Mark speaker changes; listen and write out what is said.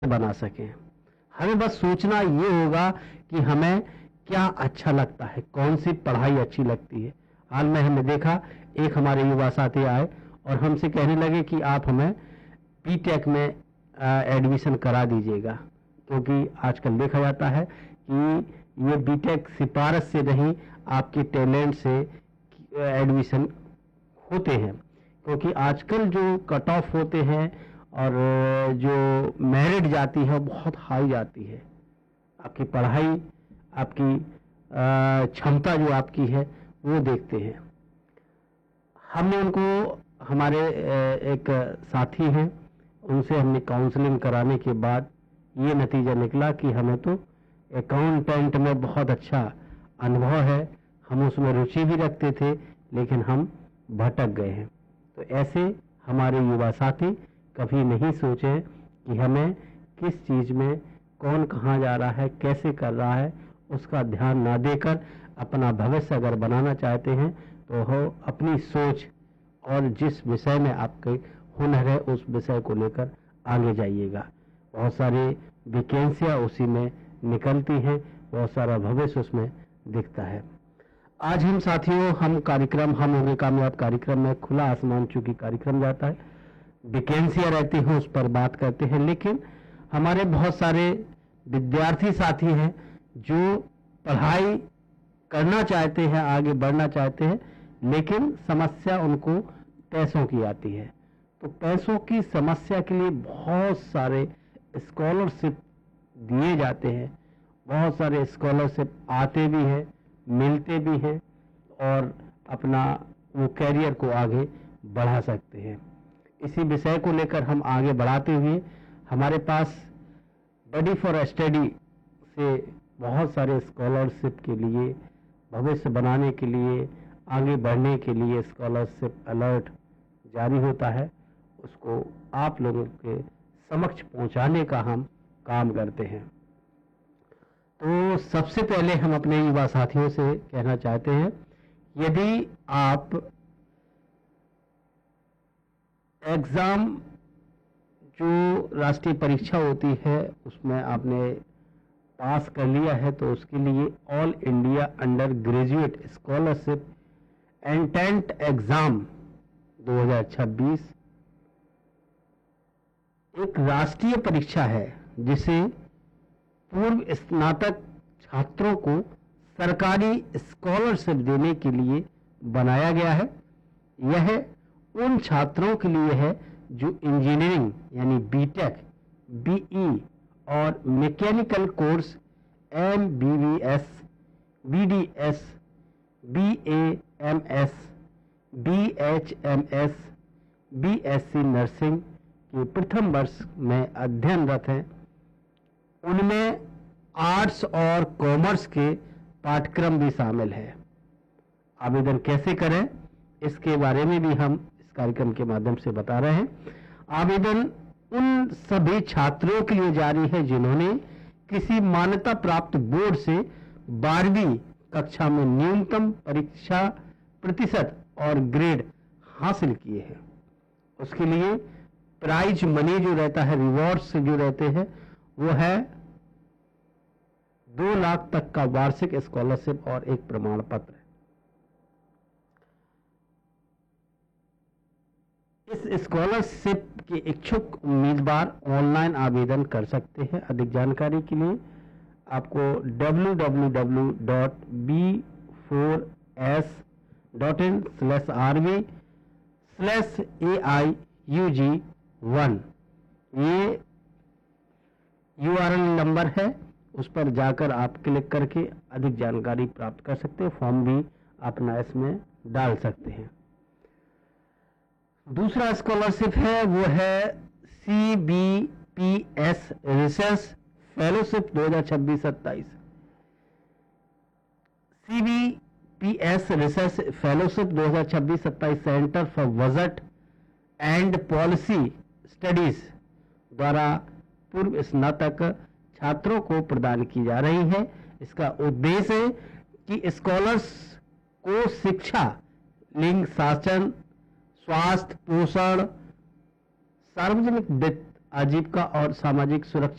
Speaker 1: बना सकें। हमें बस सोचना ये होगा कि हमें क्या अच्छा लगता है, कौन सी पढ़ाई अच्छी लगती है। हाल में हमने देखा, एक हमारे युवा साथी आए और हमसे कहने लगे कि आप हमें बीटेक में एडमिशन करा दीजिएगा, क्योंकि आजकल देखा जाता है कि ये बीटेक सिफारिश से नहीं, आपके टैलेंट से एडमिशन होते हैं। क्योंकि आजकल जो कट ऑफ होते हैं और जो मेरिट जाती है वो बहुत हाई जाती है। आपकी पढ़ाई, आपकी क्षमता जो आपकी है वो देखते हैं। हमने उनको, हमारे एक साथी हैं, उनसे हमने काउंसलिंग कराने के बाद ये नतीजा निकला कि हमें तो अकाउंटेंट में बहुत अच्छा अनुभव है, हम उसमें रुचि भी रखते थे, लेकिन हम भटक गए हैं। तो ऐसे हमारे युवा साथी कभी नहीं सोचे कि हमें किस चीज़ में कौन कहाँ जा रहा है, कैसे कर रहा है, उसका ध्यान ना देकर अपना भविष्य अगर बनाना चाहते हैं तो हो अपनी सोच और जिस विषय में आपके हुनर है उस विषय को लेकर आगे जाइएगा। बहुत सारी वैकेंसियाँ उसी में निकलती हैं, बहुत सारा भविष्य उसमें दिखता है। आज हम साथियों, हम होंगे कामयाब कार्यक्रम में खुला आसमान चूंकि कार्यक्रम जाता है, वैकेंसियाँ रहती हैं उस पर बात करते हैं। लेकिन हमारे बहुत सारे विद्यार्थी साथी हैं जो पढ़ाई करना चाहते हैं, आगे बढ़ना चाहते हैं, लेकिन समस्या उनको पैसों की आती है। तो पैसों की समस्या के लिए बहुत सारे स्कॉलरशिप दिए जाते हैं, बहुत सारे स्कॉलरशिप आते भी हैं, मिलते भी हैं और अपना वो कैरियर को आगे बढ़ा सकते हैं। इसी विषय को लेकर हम आगे बढ़ाते हुए, हमारे पास बडी फॉर स्टडी से बहुत सारे स्कॉलरशिप के लिए, भविष्य बनाने के लिए, आगे बढ़ने के लिए स्कॉलरशिप अलर्ट जारी होता है, उसको आप लोगों के समक्ष पहुंचाने का हम काम करते हैं। तो सबसे पहले हम अपने युवा साथियों से कहना चाहते हैं, यदि आप एग्ज़ाम, जो राष्ट्रीय परीक्षा होती है, उसमें आपने पास कर लिया है, तो उसके लिए all India under graduate scholarship entrance exam 2026 एक राष्ट्रीय परीक्षा है जिसे पूर्व स्नातक छात्रों को सरकारी स्कॉलरशिप देने के लिए बनाया गया है। यह उन छात्रों के लिए है जो इंजीनियरिंग यानी बीटेक, बीई और mechanical course MBBS, BDS, BAMS, BHMS, BSc nursing के प्रथम वर्ष में अध्ययनरत हैं। उनमें आर्ट्स और कॉमर्स के पाठ्यक्रम भी शामिल है। आवेदन कैसे करें, इसके बारे में भी हम इस कार्यक्रम के माध्यम से बता रहे हैं। आवेदन उन सभी छात्रों के लिए जारी है जिन्होंने किसी मान्यता प्राप्त बोर्ड से 12वीं कक्षा में न्यूनतम परीक्षा प्रतिशत और ग्रेड हासिल किए हैं। उसके लिए प्राइज मनी जो रहता है, रिवॉर्ड्स जो रहते हैं, वो है 2 लाख तक का वार्षिक स्कॉलरशिप और एक प्रमाण पत्र। इस स्कॉलरशिप के इच्छुक उम्मीदवार ऑनलाइन आवेदन कर सकते हैं। अधिक जानकारी के लिए आपको www.b4s.in/rv/AIUG1 ये URL नंबर है, उस पर जाकर आप क्लिक करके अधिक जानकारी प्राप्त कर सकते हैं। फॉर्म भी अपना इसमें डाल सकते हैं। दूसरा स्कॉलरशिप है वो है CBPS research fellowship 2026-27। CBPS research fellowship 2026-27 centre for budget and policy studies द्वारा पूर्व स्नातक छात्रों को प्रदान की जा रही है। इसका उद्देश्य है कि स्कॉलर्स को शिक्षा, लिंग शासन, स्वास्थ्य, पोषण, सार्वजनिक वित्त, आजीविका और सामाजिक सुरक्षा